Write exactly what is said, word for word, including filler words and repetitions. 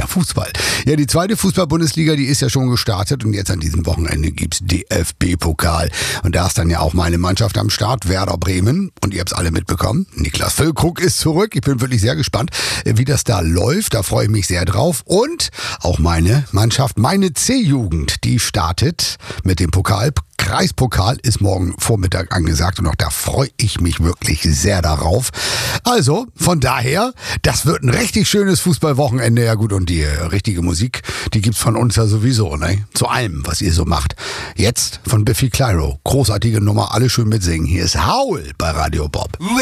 Fußball. Ja, die zweite Fußball-Bundesliga, die ist ja schon gestartet und jetzt an diesem Wochenende gibt's D F B-Pokal. Und da ist dann ja auch meine Mannschaft am Start, Werder Bremen. Und ihr habt's alle mitbekommen. Niklas Füllkrug ist zurück. Ich bin wirklich sehr gespannt, wie das da läuft. Da freue ich mich sehr drauf. Und auch meine Mannschaft, meine C-Jugend, die startet mit dem Pokal. Kreispokal ist morgen Vormittag angesagt und auch da freue ich mich wirklich sehr darauf. Also, von daher, das wird ein richtig schönes Fußballwochenende. Ja gut, und die äh, richtige Musik, die gibt's von uns ja sowieso, ne? Zu allem, was ihr so macht. Jetzt von Biffy Clyro. Großartige Nummer, alle schön mitsingen. Hier ist Howl bei Radio Bob.